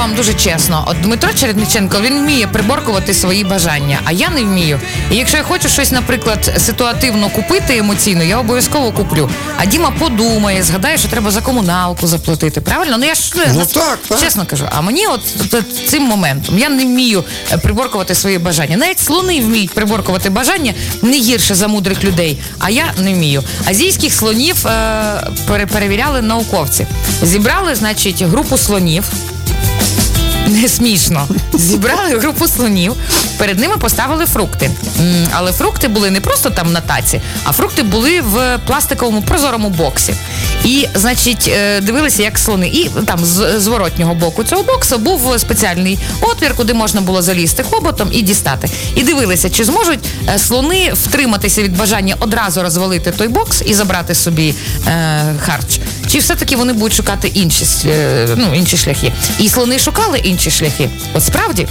вам дуже чесно. От Дмитро Чередниченко, він вміє приборкувати свої бажання, а я не вмію. І якщо я хочу щось, наприклад, ситуативно купити емоційно, я обов'язково куплю. А Діма подумає, згадає, що треба за комуналку заплатити. Правильно? Ну я ж так. Чесно кажу. А мені от цим моментом я не вмію приборкувати свої бажання. Навіть слони вміють приборкувати бажання не гірше за мудрих людей, а я не вмію. Азійських слонів перевіряли науковці. Зібрали, значить, групу слонів. Не смішно. Зібрали групу слонів, перед ними поставили фрукти. Але фрукти були не просто там на таці, а фрукти були в пластиковому прозорому боксі. І, значить, дивилися, як слони. І там з зворотнього боку цього боксу був спеціальний отвір, куди можна було залізти хоботом і дістати. І дивилися, чи зможуть слони втриматися від бажання одразу розвалити той бокс і забрати собі харч. Чи все-таки вони будуть шукати інші шляхи. І слони шукали інші шляхи. От справді.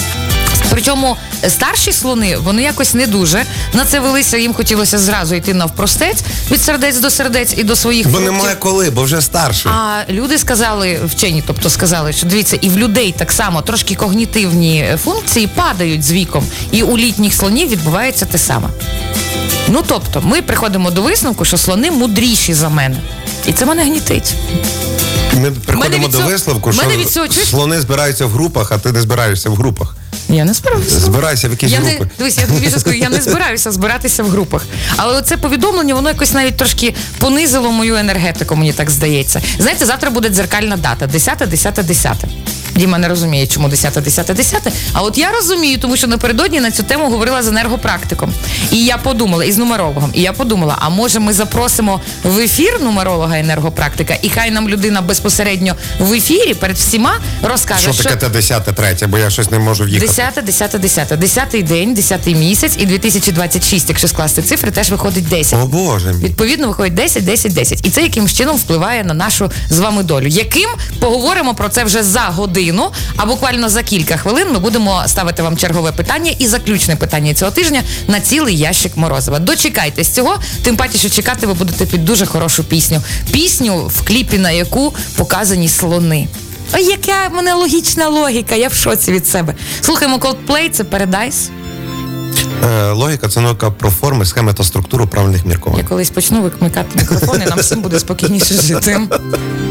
Причому старші слони, вони якось не дуже на це велися, їм хотілося зразу йти навпростець, від сердець до сердець і до своїх фруктів. Бо немає коли, бо вже старші. А люди сказали, вчені, тобто сказали, що дивіться, і в людей так само трошки когнітивні функції падають з віком, і у літніх слонів відбувається те саме. Ну, тобто, ми приходимо до висновку, що слони мудріші за мене. І це мене гнітить. Ми приходимо до висновку, що слони збираються в групах, а ти не збираєшся в групах. Я не збираюся. Збирайся в якісь групи. Дивись, я тобі вже скажу, я не збираюся збиратися в групах. Але оце повідомлення, воно якось навіть трошки понизило мою енергетику, мені так здається. Знаєте, завтра буде дзеркальна дата. 10-10-10. Діма не розуміє, чому 10-10-10. А от я розумію, тому що напередодні на цю тему говорила з енергопрактиком. І я подумала, і з нумерологом. І я подумала, а може ми запросимо в ефір нумеролога-енергопрактика, і хай нам людина безпосередньо в ефірі перед всіма розкаже, що таке 10-3, бо я щось не можу в'їхати. 10-10-10. 10-й день, 10-й місяць і 2026, якщо скласти цифри, теж виходить 10. О, Боже мій. Відповідно, виходить 10, 10, 10. І це якимсь чином впливає на нашу з вами долю. Яким? Поговоримо про це вже за годину, а буквально за кілька хвилин ми будемо ставити вам чергове питання і заключне питання цього тижня на цілий ящик морозива. Дочекайтесь цього, тим паче, що чекати ви будете під дуже хорошу пісню. Пісню, в кліпі на яку показані слони. Ой, яка в мене логічна логіка, я в шоці від себе. Слухаємо Coldplay, це Paradise. Логіка – це наука про форми, схеми та структуру правильних міркувань. Я колись почну вимикати мікрофон, і нам всім буде спокійніше жити.